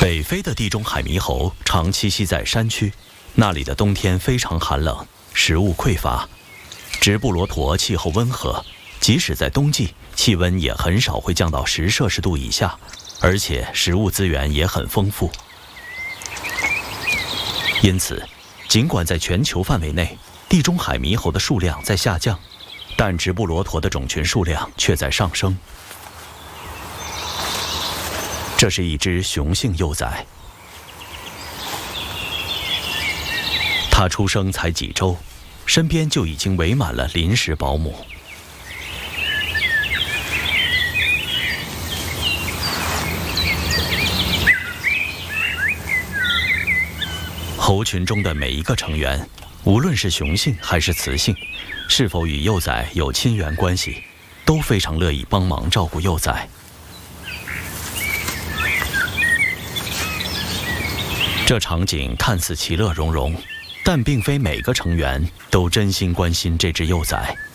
北非的地中海猕猴常栖息在山区，那里的冬天非常寒冷，食物匮乏。直布罗陀气候温和，即使在冬季，气温也很少会降到10摄氏度以下，而且食物资源也很丰富。因此，尽管在全球范围内，地中海猕猴的数量在下降，但直布罗陀的种群数量却在上升。这是一只雄性幼崽，它出生才几周，身边就已经围满了临时保姆。猴群中的每一个成员，无论是雄性还是雌性，是否与幼崽有亲缘关系，都非常乐意帮忙照顾幼崽。这场景看似其乐融融，但并非每个成员都真心关心这只幼崽。